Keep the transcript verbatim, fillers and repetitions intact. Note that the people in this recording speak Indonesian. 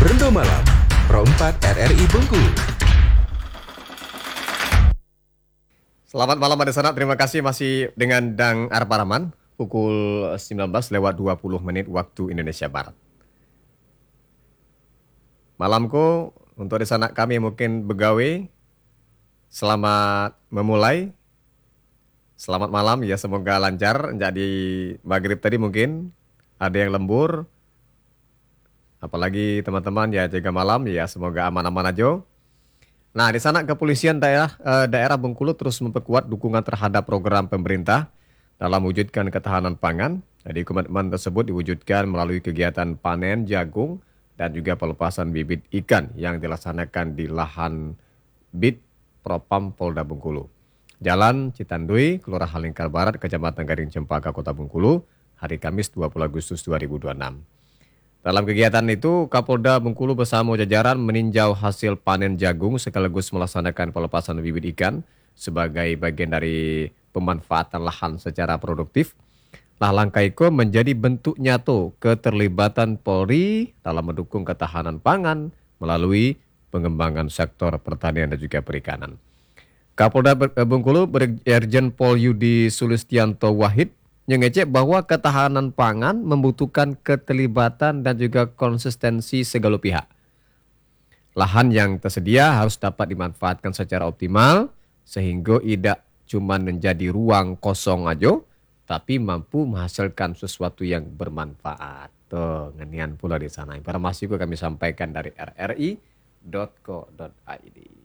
Berndo Malam, Pro empat R R I Bengkulu. Selamat malam di sana, terima kasih masih dengan Dang Arparaman, pukul sembilan belas lewat dua puluh menit waktu Indonesia Barat. Malamku untuk di sana kami mungkin begawe, selamat memulai, selamat malam ya, semoga lancar. Jadi maghrib tadi mungkin ada yang lembur, apalagi teman-teman ya jaga malam ya, semoga aman-aman aja. Nah, di sana kepolisian daerah eh, daerah Bengkulu terus memperkuat dukungan terhadap program pemerintah dalam mewujudkan ketahanan pangan. Jadi komitmen tersebut diwujudkan melalui kegiatan panen jagung dan juga pelepasan bibit ikan yang dilaksanakan di lahan Bit Propam Polda Bengkulu. Jalan Citandui, Kelurahan Lingkar Barat, Kecamatan Gading Cempaka, Kota Bengkulu, hari Kamis dua puluh Agustus dua ribu dua puluh enam. Dalam kegiatan itu, Kapolda Bengkulu bersama jajaran meninjau hasil panen jagung sekaligus melaksanakan pelepasan bibit ikan sebagai bagian dari pemanfaatan lahan secara produktif. Nah, langkah itu menjadi bentuk nyata keterlibatan Polri dalam mendukung ketahanan pangan melalui pengembangan sektor pertanian dan juga perikanan. Kapolda Bengkulu Brigjen Pol Yudi Sulistianto Wahid mengecek bahwa ketahanan pangan membutuhkan keterlibatan dan juga konsistensi segala pihak. Lahan yang tersedia harus dapat dimanfaatkan secara optimal sehingga tidak cuma menjadi ruang kosong aja, tapi mampu menghasilkan sesuatu yang bermanfaat. Tuh, ngenian pula di sana. Informasi kami sampaikan dari r r i titik co titik i d.